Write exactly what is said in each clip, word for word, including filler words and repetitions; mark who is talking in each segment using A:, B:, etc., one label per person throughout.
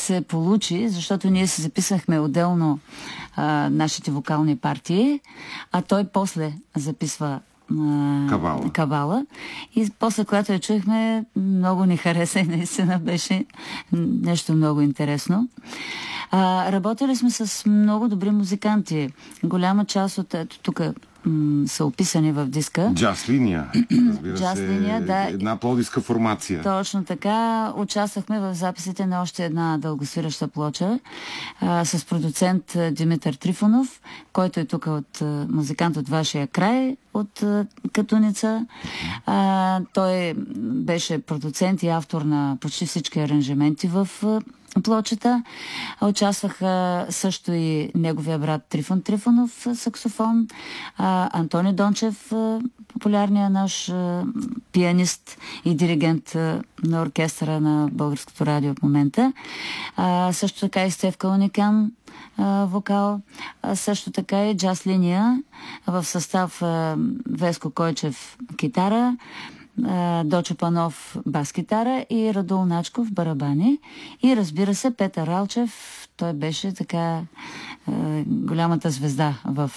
A: се получи, защото ние се записахме отделно а, нашите вокални партии, а той после записва а,
B: Кавала.
A: Кавала. И после, когато я чуехме, много ни хареса и наистина беше нещо много интересно. А, работили сме с много добри музиканти. Голяма част от ето тук са описани в диска.
B: Джаз линия, разбира
A: Джаз
B: се,
A: линия, да.
B: Една пловдивска формация.
A: Точно така. Участвахме в записите на още една дългосвираща плоча а, с продуцент Димитър Трифонов, който е тук от а, музикант от вашия край, от а, Катуница. А, той беше продуцент и автор на почти всички аранжименти в а, плочата. Участваха също и неговия брат Трифон Трифонов, саксофон, а, Антони Дончев, а, популярния наш а, пианист и диригент а, на оркестъра на Българското радио в момента. А, също така и Стефка Уникан, а, вокал. А, също така и джаз линия в състав а, Веско Койчев китара, Дочо Панов бас-китара и Радул Начков барабани. И разбира се, Петър Ралчев, той беше така е, голямата звезда в,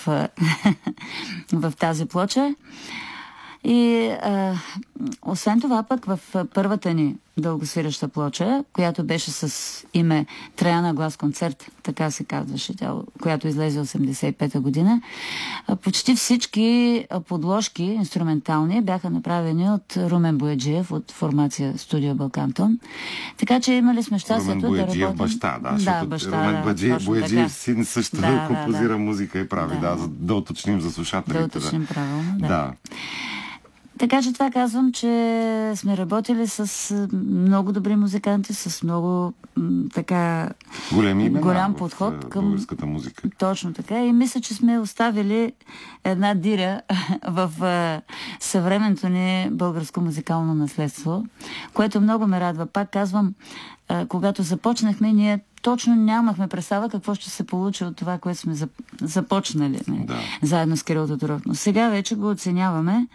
A: в тази плоча. И е, освен това пък в първата ни дългосвираща плоча, която беше с име Траяна глас концерт, така се казваше тя, която излезе осемдесет и пета година, почти всички подложки инструментални бяха направени от Румен Бояджиев от формация Студио Балкантон. Така че имали сме щастието да работим.
B: баща, да.
A: Да, баща,
B: Румен
A: да,
B: Бояджиев син също
A: да,
B: композира
A: да,
B: музика и прави, да,
A: да,
B: да, да уточним за слушателите.
A: Да уточним правилно, да.
B: да.
A: Така че това казвам, че сме работили с много добри музиканти, с много м, така
B: големи имена
A: голям
B: в
A: подход към
B: българската музика.
A: Точно така. И мисля, че сме оставили една диря в а, съвременното ни българско музикално наследство, което много ме радва. Пак казвам, а, когато започнахме, ние точно нямахме представа какво ще се получи от това, което сме започнали не?
B: Да.
A: заедно с Кирил Тодоров. Но сега вече го оценяваме.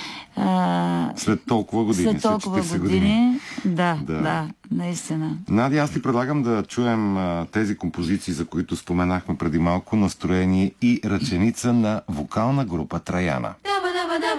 A: А,
B: след толкова години,
A: след толкова
B: след
A: години,
B: години.
A: Да,
B: Да.
A: да, наистина.
B: Нади, аз ти предлагам да чуем а, тези композиции, за които споменахме преди малко, настроени и ръченица на вокална група Траяна.